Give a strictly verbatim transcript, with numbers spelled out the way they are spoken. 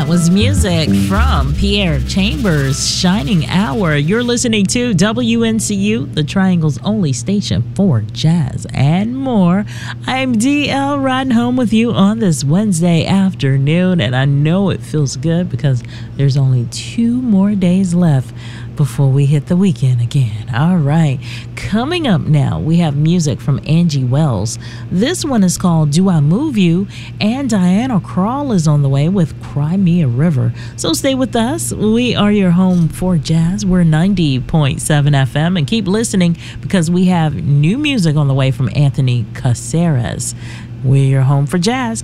was music from Pierre Chambers, Shining Hour. You're listening to W N C U, the Triangle's only station for jazz and more. I'm D L riding home with you on this Wednesday afternoon, and I know it feels good because there's only two more days left before we hit the weekend again. All right. Coming up now, we have music from Angie Wells. This one is called Do I Move You? And Diana Krall is on the way with Cry Me a River. So stay with us. We are your home for jazz. We're ninety point seven F M, and keep listening because we have new music on the way from Anthony Caceres. We're your home for jazz.